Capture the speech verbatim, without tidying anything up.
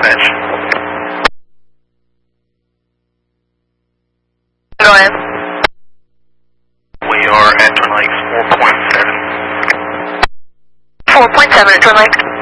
dispatch. Go ahead. We are at Twin Lakes four point seven. four point seven at Twin Lakes.